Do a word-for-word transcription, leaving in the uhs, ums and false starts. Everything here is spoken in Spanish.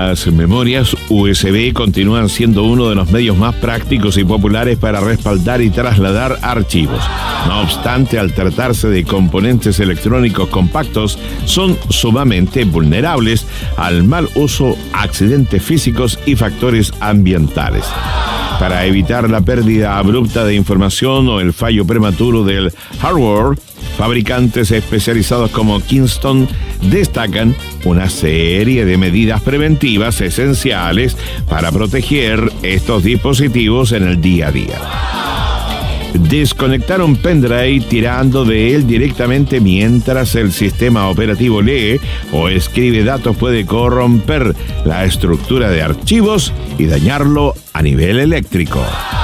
Las memorias U S B continúan siendo uno de los medios más prácticos y populares para respaldar y trasladar archivos. No obstante, al tratarse de componentes electrónicos compactos, son sumamente vulnerables al mal uso, accidentes físicos y factores ambientales. Para evitar la pérdida abrupta de información o el fallo prematuro del hardware, fabricantes especializados como Kingston destacan una serie de medidas preventivas esenciales para proteger estos dispositivos en el día a día. Desconectar un pendrive tirando de él directamente mientras el sistema operativo lee o escribe datos puede corromper la estructura de archivos y dañarlo a nivel eléctrico.